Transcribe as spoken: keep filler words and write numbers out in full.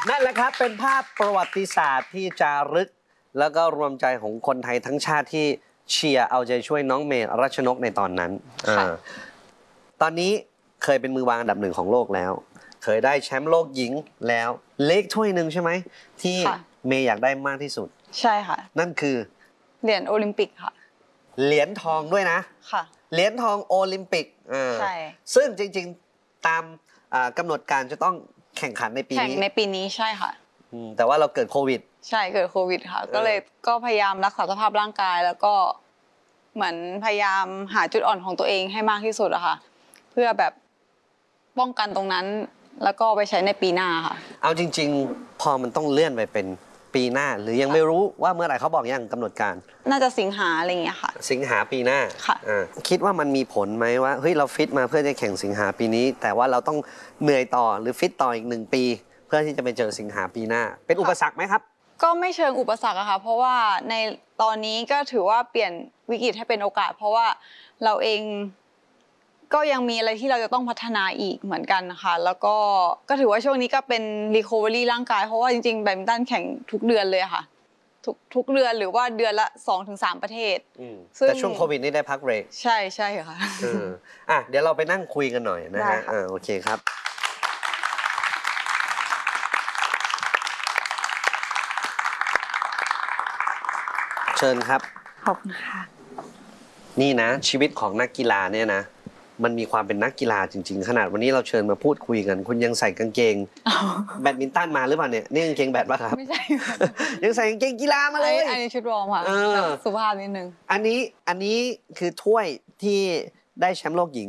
นั่นแหละครับเป็นภาพประวัติศาสตร์ที่จารึกแล้วก็รวมใจของคนไทยทั้งชาติที่เชียร์เอาใจช่วยน้องเมย์รัชนกในตอนนั้นตอนนี้เคยเป็นมือวางอันดับหนึ่งของโลกแล้วเคยได้แชมป์โลกหญิงแล้วเล็กถ้วยหนึ่งใช่ไหมที่เมย์อยากได้มากที่สุดใช่ค่ะนั่นคือเหรียญโอลิมปิกค่ะเหรียญทองด้วยนะค่ะเหรียญทองโอลิมปิกใช่ซึ่งจริงๆตามกำหนดการจะต้องแข่งขันในปีนี้แข่งในปีนี้ใช่ค่ะแต่ว่าเราเกิดโควิดใช่เกิดโควิดค่ะก็เลยก็พยายามรักษาสภาพร่างกายแล้วก็เหมือนพยายามหาจุดอ่อนของตัวเองให้มากที่สุดอะค่ะเพื่อแบบป้องกันตรงนั้นแล้วก็ไปใช้ในปีหน้าค่ะเอาจริงๆพอมันต้องเลื่อนไปเป็นปีหน้าหรือยังไม่รู้ว่าเมื่อไหร่เขาบอกยังกำหนดการน่าจะสิงหาอะไรอย่างเงี้ยค่ะสิงหาปีหน้าค่ะคิดว่ามันมีผลไหมว่าเฮ้ยเราฟิตมาเพื่อจะแข่งสิงหาปีนี้แต่ว่าเราต้องเหนื่อยต่อหรือฟิตต่ออีกหนึ่งปีเพื่อที่จะไปเจอสิงหาปีหน้าเป็นอุปสรรคไหมครับก็ไม่เชิงอุปสรรคอะค่ะเพราะว่าในตอนนี้ก็ถือว่าเปลี่ยนวิกฤตให้เป็นโอกาสเพราะว่าเราเองก็ยังมีอะไรที่เราจะต้องพัฒนาอีกเหมือนกันนะคะแล้วก็ก็ถือว่าช่วงนี้ก็เป็นรีคอเวอรี่ร่างกายเพราะว่าจริงๆแบดมินตันแข่งทุกเดือนเลยค่ะทุกทุกเดือนหรือว่าเดือนละ สองถึงสาม ประเทศแต่ช่วงโควิดนี่ได้พักเบรกใช่ใช่ค่ะอ่ะเดี๋ยวเราไปนั่งคุยกันหน่อยนะฮะโอเคครับเชิญครับขอบคุณค่ะนี่นะชีวิตของนักกีฬาเนี่ยนะมันมีความเป็นนักกีฬาจริงๆขนาดวันนี้เราเชิญมาพูดคุยกันคุณยังใส่กางเกงแบดมินตันมาหรือเปล่าเนี่ยนี่กางเกงแบดป่ะครับไม่ใช่ยังใส่กางเกงกีฬามาเลยอันนี้ชุดวอร์มค่ะสุภาพนิดนึงอันนี้อันนี้คือถ้วยที่ได้แชมป์โลกหญิง